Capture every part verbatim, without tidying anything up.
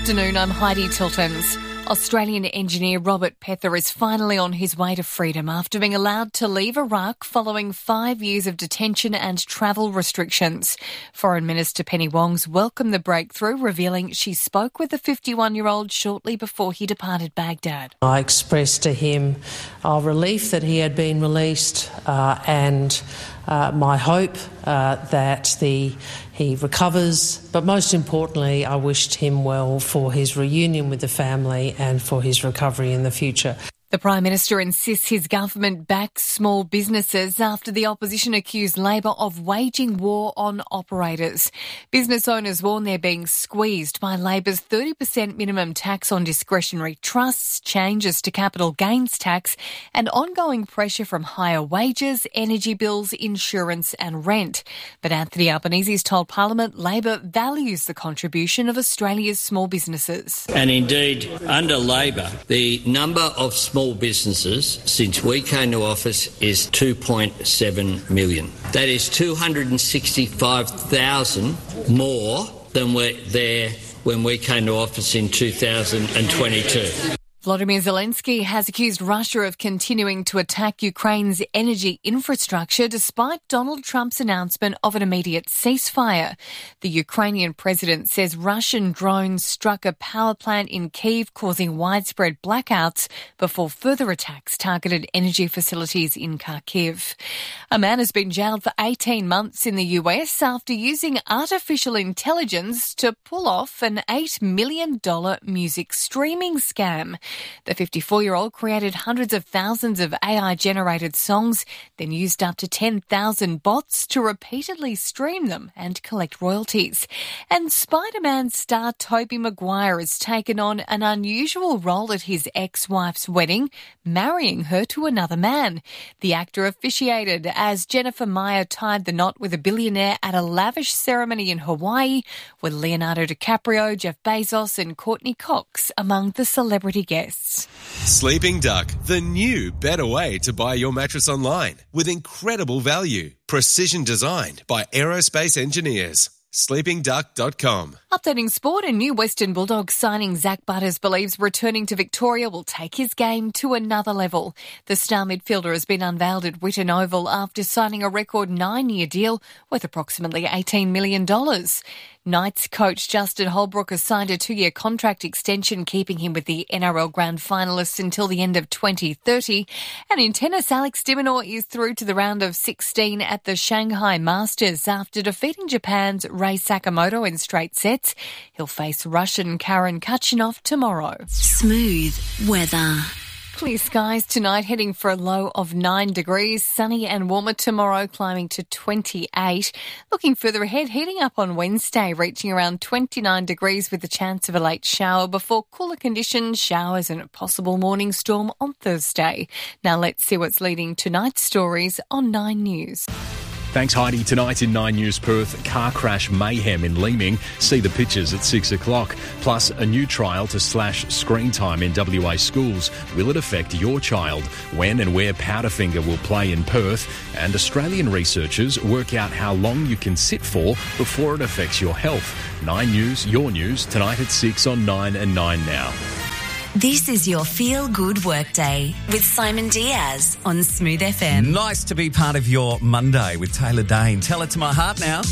afternoon, I'm Heidi Tiltons. Australian engineer Robert Pether is finally on his way to freedom after being allowed to leave Iraq following five years of detention and travel restrictions. Foreign Minister Penny Wong's welcomed the breakthrough, revealing she spoke with the fifty-one-year-old shortly before he departed Baghdad. I expressed to him our relief that he had been released uh, and uh, my hope uh, that the he recovers, but most importantly, I wished him well for his reunion with the family and for his recovery in the future. The Prime Minister insists his government backs small businesses after the opposition accused Labor of waging war on operators. Business owners warn they're being squeezed by Labor's thirty percent minimum tax on discretionary trusts, changes to capital gains tax and ongoing pressure from higher wages, energy bills, insurance and rent. But Anthony Albanese's told Parliament Labor values the contribution of Australia's small businesses. And indeed, under Labor, the number of small Small businesses since we came to office is two point seven million. That is two hundred sixty-five thousand more than were there when we came to office in two thousand twenty-two. Volodymyr Zelensky has accused Russia of continuing to attack Ukraine's energy infrastructure despite Donald Trump's announcement of an immediate ceasefire. The Ukrainian president says Russian drones struck a power plant in Kyiv, causing widespread blackouts before further attacks targeted energy facilities in Kharkiv. A man has been jailed for eighteen months in the U S after using artificial intelligence to pull off an eight million dollars music streaming scam. The fifty-four-year-old created hundreds of thousands of A I-generated songs, then used up to ten thousand bots to repeatedly stream them and collect royalties. And Spider-Man star Tobey Maguire has taken on an unusual role at his ex-wife's wedding, marrying her to another man. The actor officiated as Jennifer Meyer tied the knot with a billionaire at a lavish ceremony in Hawaii, with Leonardo DiCaprio, Jeff Bezos and Courtney Cox among the celebrity guests. Sleeping Duck, the new, better way to buy your mattress online with incredible value. Precision designed by aerospace engineers. sleeping duck dot com. Updating sport, a new Western Bulldogs signing Zach Butters believes returning to Victoria will take his game to another level. The star midfielder has been unveiled at Whitten Oval after signing a record nine-year deal worth approximately eighteen million dollars. Knights coach Justin Holbrook has signed a two-year contract extension, keeping him with the N R L Grand Finalists until the end of twenty thirty. And in tennis, Alex de Minaur is through to the round of sixteen at the Shanghai Masters after defeating Japan's Rei Sakamoto in straight sets. He'll face Russian Karen Khachanov tomorrow. Smooth weather. Clear skies tonight, heading for a low of nine degrees. Sunny and warmer tomorrow, climbing to twenty-eight. Looking further ahead, heating up on Wednesday, reaching around twenty-nine degrees with the chance of a late shower before cooler conditions, showers and a possible morning storm on Thursday. Now let's see what's leading tonight's stories on Nine News. Thanks, Heidi. Tonight in Nine News Perth, car crash mayhem in Leeming. See the pictures at six o'clock. Plus, a new trial to slash screen time in W A schools. Will it affect your child? When and where Powderfinger will play in Perth? And Australian researchers work out how long you can sit for before it affects your health. Nine News, your news, tonight at six on Nine and Nine Now. This is your Feel Good Workday with Simon Diaz on Smooth F M. Nice to be part of your Monday with Taylor Dane. Tell it to my heart now.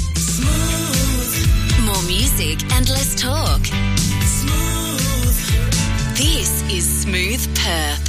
Smooth. More music and less talk. Smooth. This is Smooth Perth.